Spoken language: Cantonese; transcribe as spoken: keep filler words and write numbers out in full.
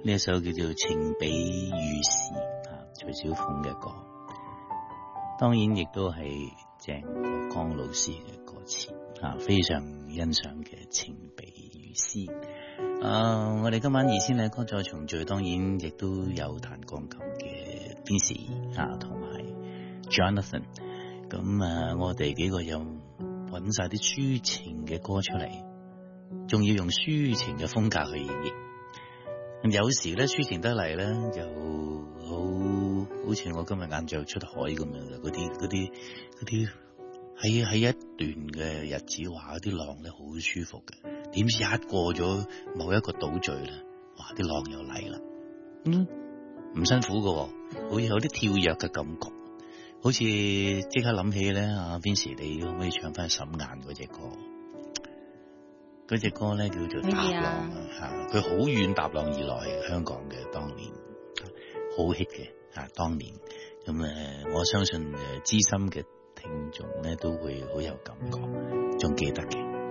呢一首叫做《情比遇事》啊，徐小鳳嘅歌，當然亦都係鄭國江老師嘅歌詞啊，非常欣賞嘅《情比遇事》。啊，我哋今晚二千嘅歌再重聚，當然亦都有彈鋼琴嘅 Vincy 啊，同埋 Jonathan。咁啊，我哋幾個又揾晒啲抒情嘅歌出嚟，仲要用抒情嘅風格去演繹。有時咧抒情得嚟咧，就好好似我今日晏晝出海咁樣嘅，嗰啲嗰啲嗰啲喺喺一段嘅日子，話啲浪咧好舒服嘅。點知一過咗某一個島嶼咧，哇！啲浪又嚟啦，嗯，唔辛苦嘅，好似有啲跳躍嘅感覺，好似即刻諗起咧啊 Vincy，你可唔可以唱翻沈雁嗰隻歌？嗰隻歌咧叫做《踏浪》啊，佢好遠踏浪而來香港嘅，當年好 hit 嘅啊，當年咁誒，我相信誒資深嘅聽眾咧都會好有感覺，仲記得嘅。